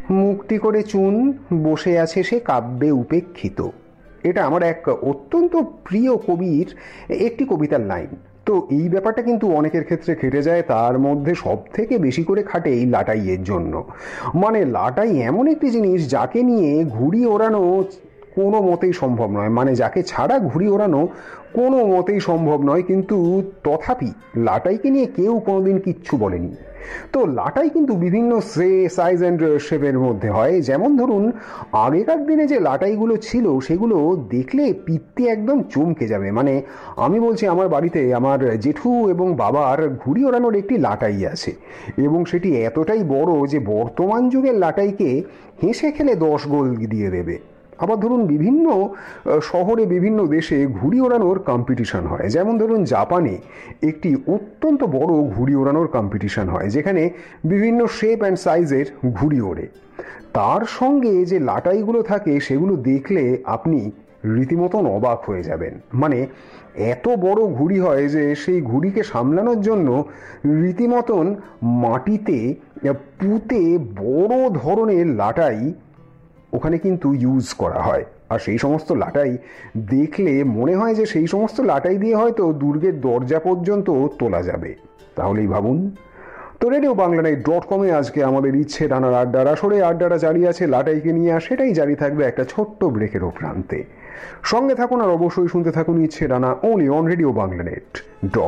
মুক্তি করে চুন বসে আছে সে কাব্যে উপেক্ষিত। এটা আমার এক অত্যন্ত প্রিয় কবির একটি কবিতার লাইন। তো এই ব্যাপারটা কিন্তু অনেকের ক্ষেত্রে খেটে যায়, তার মধ্যে সব থেকে বেশি করে খাটে এই লাটাইয়ের জন্য। মানে লাটাই এমন একটি জিনিস যাকে নিয়ে ঘুড়ি ওড়ানো কোনো মতেই সম্ভব নয়, মানে যাকে ছাড়া ঘুড়ি ওড়ানো কোনো মতেই সম্ভব নয়, কিন্তু তথাপি লাটাইকে নিয়ে কেউ কোনোদিন কিচ্ছু বলেনি। তো লাটাই কিন্তু বিভিন্ন সাইজ অ্যান্ড শেপের মধ্যে হয়। যেমন ধরুন, আগেকার দিনে যে লাটাইগুলো ছিল সেগুলো দেখলে পিত্তি একদম চমকে যাবে। মানে আমি বলছি, আমার বাড়িতে আমার জেঠু এবং বাবার ঘুড়ি ওড়ানোর একটি লাটাই আছে, এবং সেটি এতটাই বড় যে বর্তমান যুগের লাটাইকে হেসে খেলে 10 গোল দিয়ে দেবে। আবার ধরুন, বিভিন্ন শহরে বিভিন্ন দেশে ঘুড়ি ওড়ানোর কম্পিটিশন হয়। যেমন ধরুন, জাপানে একটি অত্যন্ত বড় ঘুড়ি ওড়ানোর কম্পিটিশন হয়, যেখানে বিভিন্ন শেপ অ্যান্ড সাইজের ঘুড়ি ওড়ে। তার সঙ্গে যে লাটাইগুলো থাকে সেগুলো দেখলে আপনি রীতিমতন অবাক হয়ে যাবেন। মানে এত বড় ঘুড়ি হয় যে সেই ঘুড়িকে সামলানোর জন্য রীতিমতন মাটিতে পুঁতে বড় ধরনের লাটাই ওখানে কিন্তু ইউজ করা হয়। আর সেই সমস্ত লাটাই দেখলে মনে হয় যে সেই সমস্ত লাটাই দিয়ে হয়তো দুর্গের দরজা পর্যন্ত তোলা যাবে। তাহলেই ভাবুন। তো RadioBanglaNet.com-এ আজকে আমাদের ইচ্ছে টানার আড্ডার আসরে আড্ডাটা জারি আছে লাটাইকে নিয়ে, আর সেটাই জারি থাকবে একটা ছোট্ট ব্রেকেরও প্রান্তে। সঙ্গে থাকুন আর অবশ্যই শুনতে থাকুন ইচ্ছে টানা, only on RadioBanglaNet.com।